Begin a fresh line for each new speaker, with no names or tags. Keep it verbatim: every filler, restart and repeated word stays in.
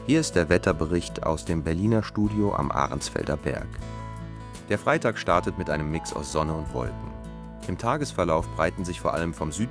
Hier ist der Wetterbericht aus dem Berliner Studio am Ahrensfelder Berg. Der Freitag startet mit einem Mix aus Sonne und Wolken. Im Tagesverlauf breiten sich vor allem vom Südwesten